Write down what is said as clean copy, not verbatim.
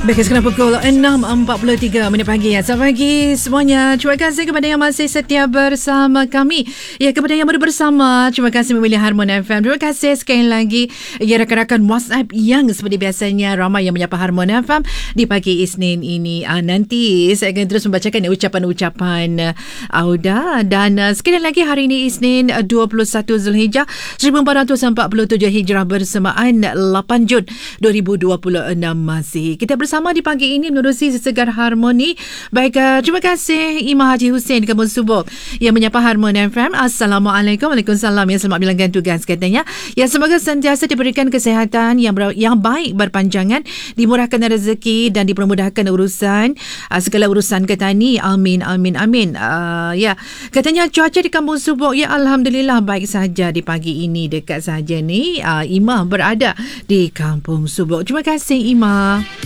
Baik, sekarang pukul 6.43 minit pagi. Selamat pagi semuanya. Terima kasih kepada yang masih setia bersama kami. Ya, kepada yang baru bersama, terima kasih memilih Harmon FM. Terima kasih sekali lagi ya rakan-rakan WhatsApp yang seperti biasanya ramai yang menyapa Harmon FM di pagi Isnin ini. Nanti saya akan terus membacakan ucapan-ucapan Auda. Dan sekali lagi hari ini Isnin 21 Zulhijjah 1447 Hijrah bersamaan 8 Jun 2026 masih. Kita bersama di pagi ini menerusi Segar Harmoni. Baik, terima kasih Imam Haji Hussein di Kampung Subuh yang menyapa Harmon FM. Assalamualaikum. Waalaikumsalam. Ya, selamat menjalankan tugas katanya. Ya, semoga sentiasa diberikan kesihatan yang baik berpanjangan, dimurahkan rezeki dan dipermudahkan urusan segala urusan kata ni. Amin, amin, amin. Ya, katanya cuaca di Kampung Subuh ya alhamdulillah baik saja di pagi ini. Dekat saja ni Imam berada di Kampung Subuh. Terima kasih Imam.